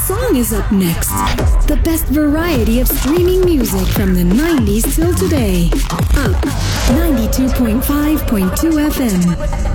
song is up next. The best variety of streaming music from the 90s till today. Up 92.5.2 FM.